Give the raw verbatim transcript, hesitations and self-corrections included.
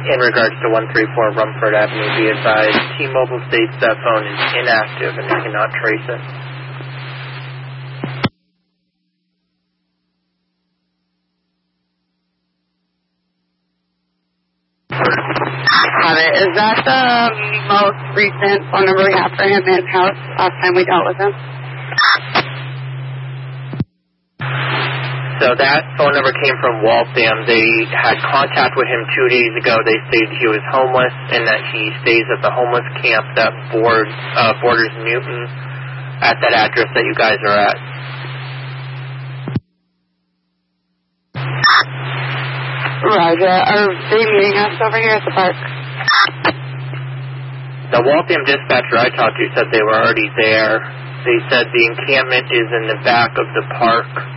in regards to one three four Rumford Avenue, be advised, T-Mobile states that phone is inactive and they cannot trace it. Got it. Is that the most recent phone number we have for him in-house last time we dealt with him? So that phone number came from Waltham. They had contact with him two days ago. They stated he was homeless and that he stays at the homeless camp that board, uh, borders Newton at that address that you guys are at. Roger. Are they meeting us over here at the park? The Waltham dispatcher I talked to said they were already there. They said the encampment is in the back of the park.